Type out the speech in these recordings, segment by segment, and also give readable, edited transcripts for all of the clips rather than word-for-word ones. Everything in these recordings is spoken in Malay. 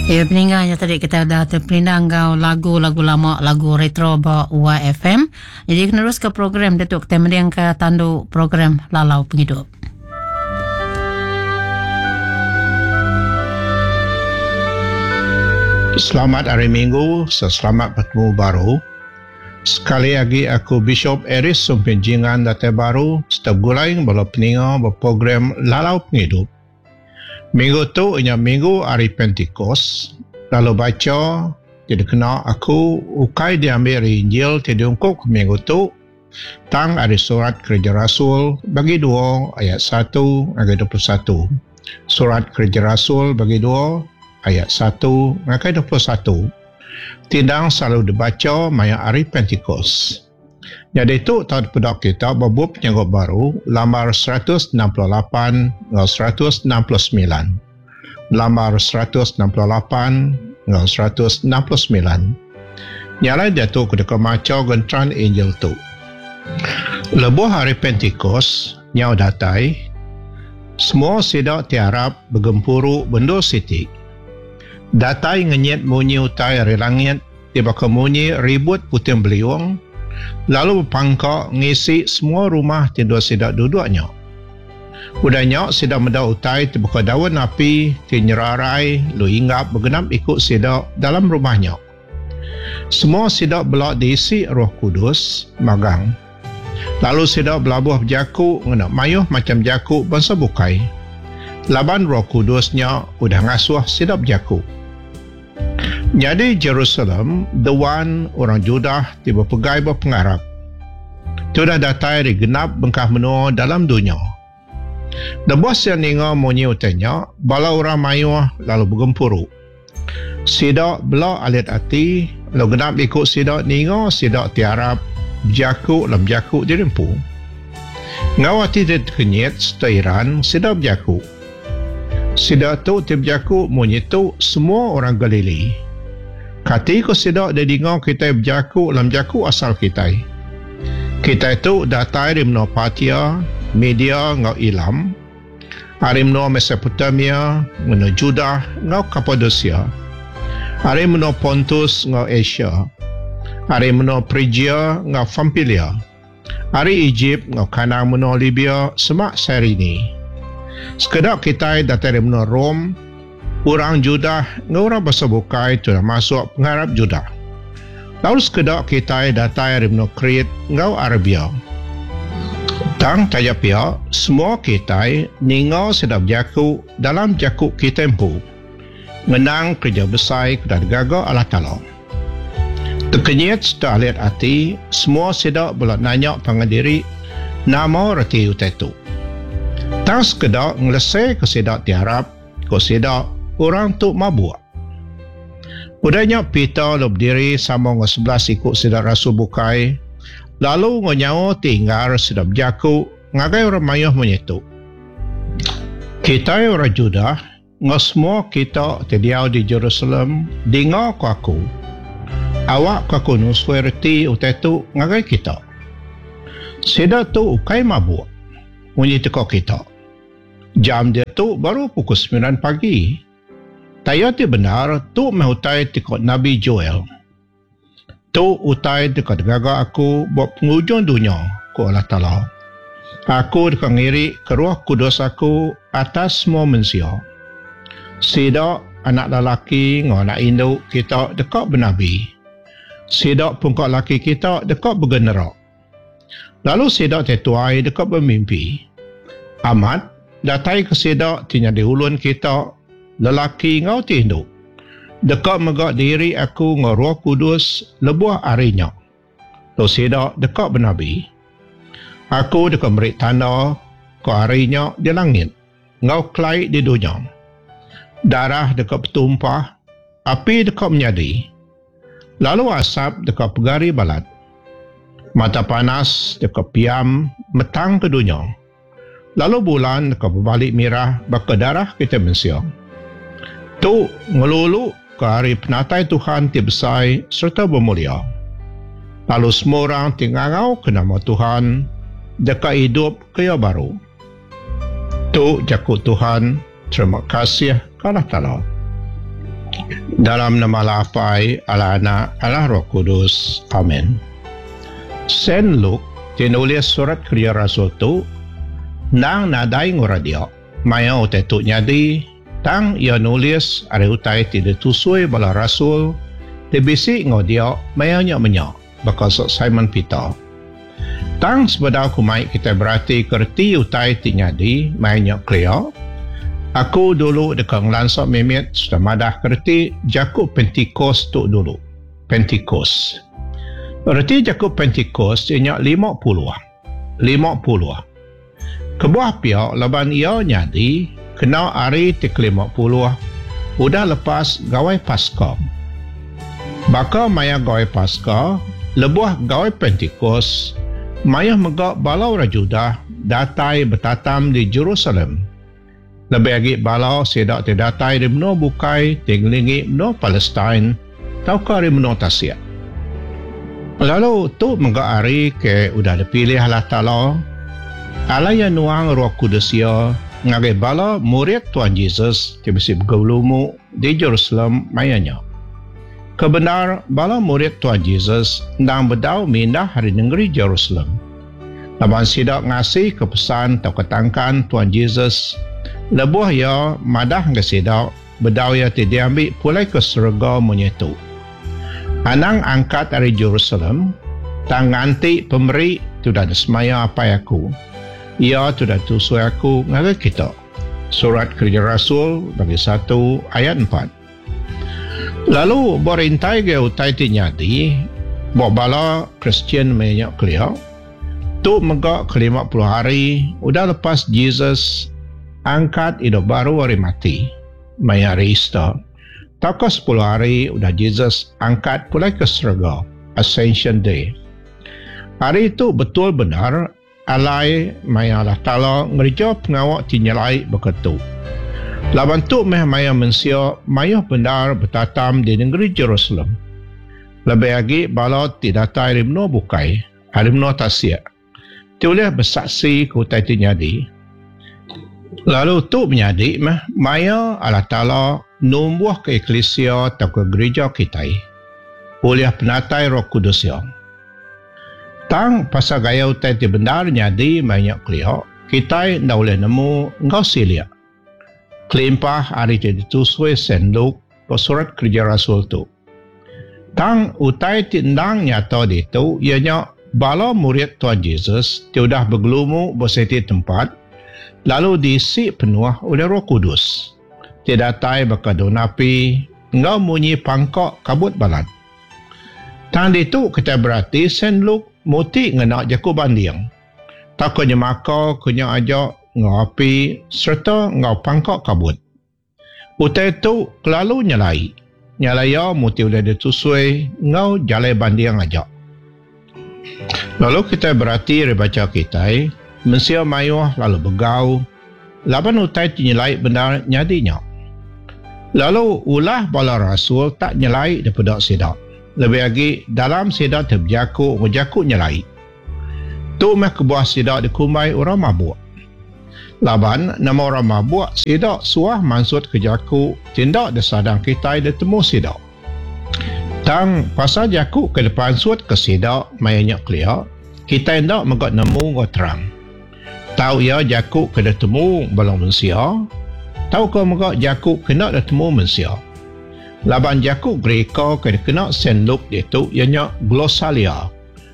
Ya, peninggalnya tadi kita dah terpelindang lagu-lagu lama, lagu retro bawa UAFM. Jadi menerus ke program Datuk kita meriang ke tandu program Lalau Penghidup. Selamat hari Minggu, selamat bertemu baru. Sekali lagi aku Bishop Eris Sumpinjingan Datai Baru setiap gulai bala peninga berprogram Lalau Penghidup. Minggu tu ianya minggu hari Pentikos. Lalu baca jadi kena aku ukai diambil Injil jadi ungkup ke minggu tu tang ada surat Kerja Rasul bagi 2 ayat 1 ayat 21. Surat Kerja Rasul bagi 2 ayat 1 ayat 21. Tidang selalu dibaca maya hari Pentikos. Jadi itu tahun pedak kita berbub penyanggut baru lambar 168 dan 169. Lambar 168 dan 169. Nyalai dia tu ketika macau gentran Angel tu. Lebuh hari Pentikos nyau datai semua sidak tiarap bergempuru bendo siti. Datai ngenyet munyi utai hari langit tiba kemunyi ribut putih beliung. Lalu berpangkak ngisi semua rumah tidur sidak duduknya. Udahnya sidak mendak utai terbuka daun api, tinyerarai, lu inggap bergenap ikut sidak dalam rumahnya. Semua sidak belak diisi Roh Kudus, magang. Lalu sidak belabuh berjaku, ngenak mayuh macam jaku bangsa bukai. Laban Roh Kudusnya udah ngasuh sidak berjaku. Jadi Jerusalem, the one orang Judah tiba pegai berpengarap. Sudah datai digenap bengkah menua dalam dunia. Debos yang ninga munyi utanya, bala orang mayuh lalu bergempuru. Sidak bela alit hati, lalu genap ikut sidak ninga, sidak tiarap, berjaku lam jaku dirimpu. Ngawati dikenyit setairan, sidak berjaku. Sidak tu berjaku munyi tu semua orang Galilei. Kati ko sidak dia dengar kita berjaku dalam jaku asal kita. Kita itu datai dari menua Partia, Media ngau Ilam, dari menua Mesopotamia, menua Judah ngau Kapadosia, dari menua Pontus ngau Asia, dari menua Phrygia ngau Pamfilia, dari Egypt ngau Kanang menua Libya semak Cyrene. Sekedar kita datai dari menua Rom, orang Judah, orang bahasa bukai sudah masuk pengharap Judah. Lalu sekedar kita datai dari menua Crete, ngau Arabia. Tang tajap pihak, semua kita ningau sedap jaku dalam jaku kita empu. Menang kerja besar kepada gagak Allah Ta'ala. Terkenyit setelah lihat hati, semua sedap boleh nanya pengadiri nama reti utetu. Tang sekedar ngelesai ke sedap tiarap, ke sedap orang tu mabuk. Udahnya Peter lo berdiri sama dengan 11 ikut sedap rasul bukai. Lalu ngonyawa tinggal sedap jaku ngagai orang mayuh menyetuk. Kita orang Judah, ngau semua kita terdiau di Jerusalem, dengar ku aku. Awak ku aku nusui reti utetu ngagai kita. Sedap tu ukai mabuk. Munyi teko kita. Jam dia tu baru pukul 9 pagi. Tayati benar tu mehutai tikot Nabi Joel. Tu utai dekat gagak aku buat pengujung dunia ku Allah Ta'ala. Aku dekat ngiri ke Roh Kudus aku atas semua manusia. Sidak anak lelaki dengan anak induk kita dekat bernabi. Sidak pungkak lelaki kita dekat bergenerak. Lalu sidak tetuai dekat bermimpi. Amat datai ke sidak tinya dihulun kita lelaki ngau tinduk. Dekat megak diri aku ngau Roh Kudus lebuah harinya. Lo sidak dekat bernabi. Aku dekat merik tanda ke harinya di langit. Ngau kelai di dunia. Darah dekat bertumpah. Api dekat menyadi. Lalu asap dekat pegari balat. Mata panas dekat piam metang ke dunia. Lalu bulan dekat berbalik merah baka darah kita manusia. Tu ngelulu ke hari penatai Tuhan tibsai serta bermulia. Lalu semua orang tinggal ke nama Tuhan dekat hidup kaya baru. Tu jakut Tuhan, terima kasih kepada Allah Ta'ala. Dalam nama Lapai, Allah Anak, Allah Roh Kudus. Amin. Saint Luke tinulis surat kerja Rasul tu nang nadai nguradio. Maya utai tu nyadi tang ia nulis are utai tidak tusui bala Rasul tebisi ngodio maya nyak menyak bakal Simon Peter. Tang sebedau kumai kita berarti kerti utai ti nyadi maya nyak clear. Aku dulu dekat ngelansok memet sudah madah kerti Jakub Pentikos tu dulu. Pentikos. Berarti Jakub Pentikos ianya 50. Kebuah pihak laban ia nyadi kena hari ti ke-50 udah lepas gawai Paskah. Baka maya gawai Paskah lebuah gawai Pentikos maya megak balau rajudah datai bertatam di Jerusalem. Lebih lagi balau sedak terdatai di menua bukai tinglingi menua Palestin tauka di menua Tasya. Lalu tu menggak hari ke udah dipilih Allah Ta'ala Allah yang nuang Roh Kudus ya ngagai bala murid Tuhan Yesus tibisi bergaulumu di Jerusalem mayanya. Kebenar bala murid Tuhan Yesus ndang berdau mindah hari negeri Jerusalem. Laban sidak ngasih kepesan atau ketangkan Tuhan Yesus lebuh ya madah ke sidak berdau ya tidak ambil pulai ke surga menyetu. Anang angkat dari Jerusalem tang nganti pemberi tidak ada semaya apa aku. Ia tidak tusui aku ngagai kita. Surat Kerja Rasul bagi 1 ayat 4. Lalu berintai ke utai tinyadi bala Kristian banyak kelia tu megak ke-50 hari udah lepas Jesus angkat hidup baru hari mati maya hari Easter. Tak ke 10 hari udah Jesus angkat pulai ke surga Ascension Day. Hari itu betul benar alai maya Allah Ta'ala ngerja pengawak tinyalai beketu. Laban tu maya manusia maya benar bertatam di negeri Jerusalem. Lebih lagi bala tidak tahu rimno bukai, rimno Tasya. Tiulah bersaksi kutai tinyadi. Lalu tu menyadi maya Allah Ta'ala numbuh ke eklesia atau ke gereja kita oleh penatai Roh Kudus yang tang pasal gaya utai ti benar nyadi banyak kliok kita ndak boleh nemu engkau silia kelimpah hari ti ditusui Saint Luke ke surat kerja Rasul tu tang utai ti ndang nyata di tu ianya bala murid Tuhan Yesus tiudah bergelumu berseti tempat lalu diisi penuh oleh Roh Kudus. Tidak tahu bakadon api, engkau munyi pangkok kabut balat. Tanda itu kita berarti Saint Luke muti ngenak jaku bandiang. Tak kena maka kena ajak ngau api serta ngau pangkok kabut. Utai itu kelalu nyalai. Nyalai ya muti udah ditusui ngau jalai bandiang ajak. Lalu kita berarti rebaca kita mensia mayuh lalu begau. Laban utai nyalai benar nyadinya. Lalu ulah bala Rasul tak nyelai daripada sedak. Lebih lagi dalam sedak terberjaku nyelai. Tu meh kebuah sedak dikumai orang mabuk. Laban nama orang mabuk sedak suah mansut ke jaku tindak desadang kita ditemu sedak. Tang pasal jaku ke depan suat ke sedak mayanya clear kita hendak mengat nemu ngau terang. Tahu ya jaku ke ditemu balong manusia. Tahu kau megak Jakub kena dah temu manusia. Laban Jakub Greka kena Saint Luke itu ianya glosalia.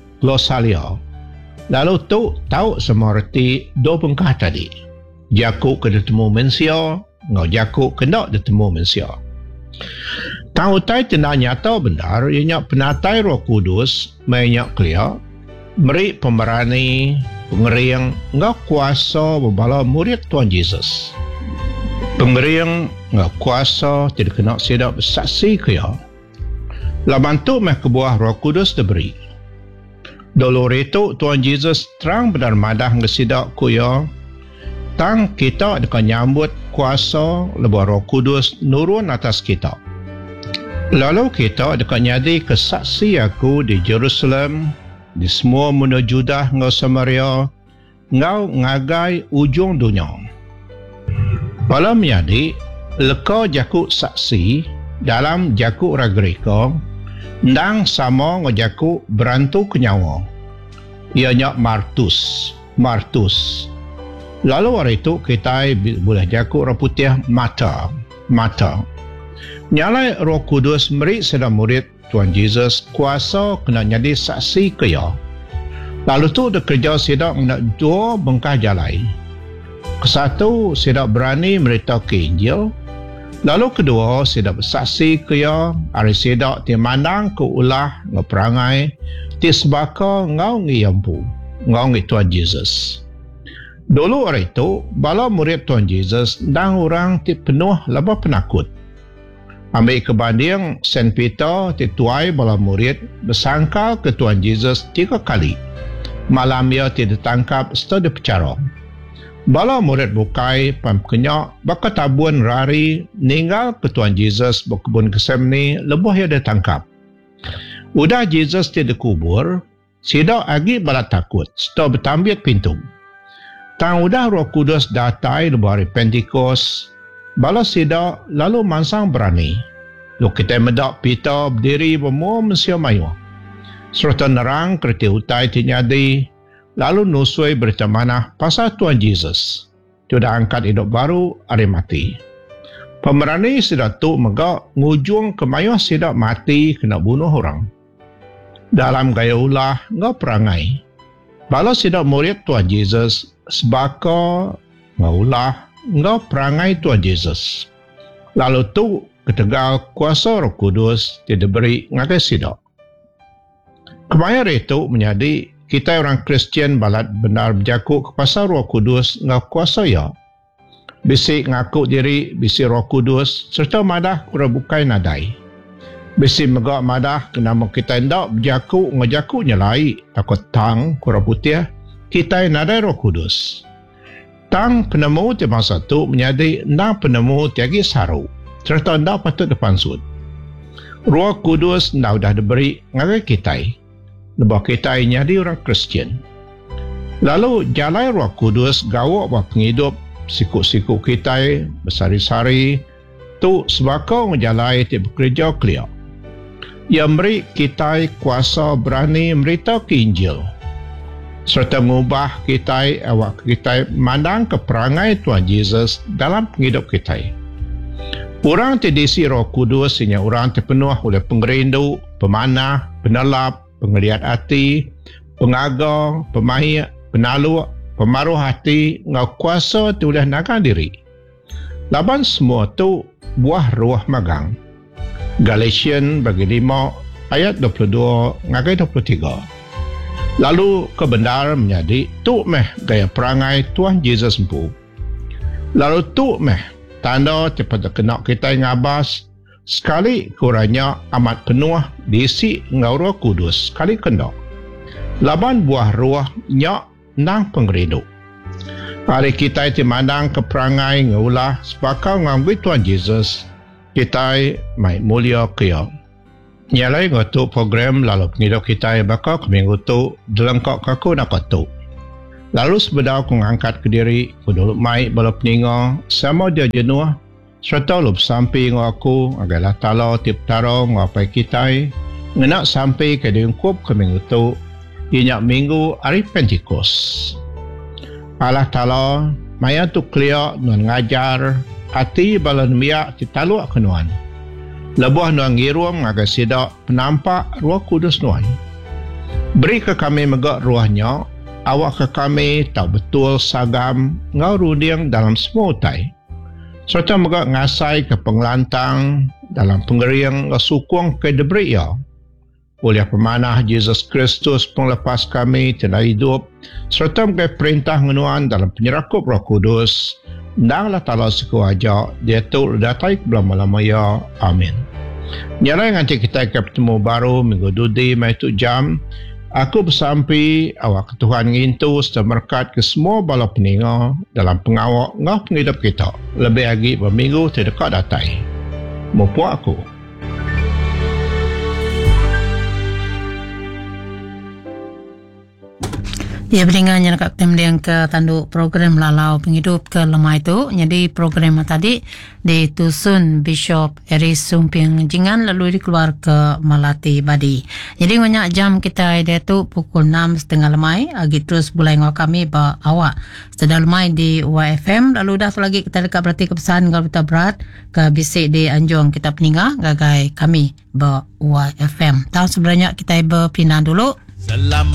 Lalu tu tahu semua erti dua pengkah tadi. Jakub kena temu manusia, ngau Jakub kena dah temu manusia. Tahu tai tenda nyata benar ianya penatai Roh Kudus banyak clear beri pemberani pengering ngau kuasa berbala murid Tuhan Yesus. Pemberian ngak kuasa tidak kena sedak bersaksi kaya. Laban tu meh kebuah Roh Kudus diberi. Dulu itu Tuhan Yesus terang benar madah ngesidak kaya. Tang kita akan nyambut kuasa lebuh Roh Kudus nurun atas kita. Lalu kita akan nyadi kesaksi aku di Jerusalem, di semua menua Judah ngau Samaria, ngau ngagai ujung dunia. Bala menyadi leka Jakub saksi dalam jakuk ragreka ndang sama ngajakuk berantu kenyawa. Ianya Martus. Lalu hari itu kita boleh jakuk orang putih mata. Nyalai Roh Kudus meri sedang murid Tuhan Yesus kuasa kena jadi saksi kaya. Lalu tu dia kerja sidak nak dua bengkah jalai. Kesatu sidak berani meritakan Injil. Lalu kedua sidak bersaksi kaya hari sidak timandang ke ulah ngeperangai ti sebaka ngau ngiyampu ngau ngi Tuhan Yesus. Dulu hari itu bala murid Tuhan Yesus dan orang ti penuh laba penakut. Ambil kebanding Saint Peter dituai bala murid bersangka ke Tuhan Yesus 3 kali. Malam ia tidak ditangkap setelah dipenjara. Bala murid bukai pamkenyak bakatabun rari ninggal ke Tuhan Yesus berkebun Getsemani lebuh ia ditangkap. Udah Yesus tidak kubur, sidak agi bala takut setelah bertambiat pintu. Tang udah Roh Kudus datai lebuh hari Pentikos, bala sidak lalu mansang berani. Lu kita medak Peter berdiri bermua mensia mayu. Serta nerang kerti utai tinyadi, lalu nusui berita manah pasal Tuhan Yesus. Dia dah angkat hidup baru, hari mati. Pemerani sidak tu megak ngujung kemayuh sidak mati kena bunuh orang. Dalam gaya ulah ngau perangai. Bala sidak murid Tuhan Yesus sebaka ngau ulah ngau perangai Tuhan Yesus. Lalu tu ketegal kuasa Roh Kudus tidak beri ngakai sidak. Kemayar itu menjadi kita orang Kristian balat benar berjakuk ke pasal Roh Kudus ngau kuasa ya. Bisi ngaku diri, bisi Roh Kudus serta madah kura bukai nadai. Bisi megak madah kenapa kita hendak berjakuk ngajakuknya lai takut tang kura putih kita nadai Roh Kudus. Tang penemu di masa itu menjadi nang penemu tiagi saru serta ndak patut dipansut. Roh Kudus ndak dah diberi ngagai kita. Lebah kita jadi orang Kristian. Lalu jalai Roh Kudus gawak buat penghidup siku-siku kita bersari-sari tu sebakau ngejalai ti bekerja clear. Ia beri kita kuasa berani merita ke Injil serta mengubah kita awak kita mandang ke perangai Tuhan Yesus dalam penghidup kita. Orang terdiisi Roh Kudus hanya orang terpenuh oleh pengerindu, pemanah, penelap, pengeliat hati, pengagar, pemahir, penalu, pemaruh hati, ngau kuasa tu boleh nagang diri. Laban semua tu buah ruah magang. Galatian bagi 5 ayat 22 ngagai 23. Lalu kebenar menjadi tu meh gaya perangai Tuhan Yesus empu. Lalu tu meh tanda cepat kena kita ngabas sekali kurangnya amat penuh diisi ngau Roh Kudus sekali kendak. Laban buah ruah nyak nang pengerindu. Hari kita dimandang ke perangai ngaulah sebakau ngambil Tuhan Yesus kita mai mulia kaya. Nyalai ngatu program lalu penghidup kita bakal ke minggu tu delengkak kaku nak tu. Lalu sebedau ku ngangkat ke diri ku dulu mai bala peninga sama dia jenuh serta lup sampai ngaku agalah tala tip taro ngapai kita ngenak sampai ke diungkup ke minggu tu inyak minggu hari Pentikos. Allah Ta'ala maya tu clear nuan ngajar hati balan miak ditaluk kenuan. Lebuh nuan ngirum ngagai sidak penampak Roh Kudus nuan. Beri ke kami megak ruahnya, awak ke kami tahu betul sagam ngau ruding dalam semua utai. Serta megak ngasai ke pengelantang dalam pengeriang sukung ke debri ya. Oleh pemanah Yesus Kristus penglepas kami telah hidup serta mengenai perintah ngenuan dalam penyerakup Roh Kudus dan Allah Ta'ala sekuaja dia tu datai belum-lama ya. Amin. Nyalai nanti kita bertemu baru minggu dudi mai tu jam aku bersampai awak Tuhan ngintu serta berkat ke semua bala peninga dalam pengawak ngah penghidup kita lebih lagi berminggu terdekat datai. Mumpuk aku. Ya, beringannya nak kemudian ke tanduk program Lalau Penghidup ke lemah itu. Jadi program tadi ditusun Bishop Eris Sumping Jingan lalu dikeluar ke Melati Badi. Jadi banyak jam kita dia tu pukul 6:30 lemai. Agi terus bulai ngau kami ba awak. Setelah lemai di UFM lalu dah tu lagi kita dekat berarti kepesan kalau kita berat ke bisik di Anjong kita peningah gagai kami ba UFM. Tahu sebenarnya kita berpindah dulu.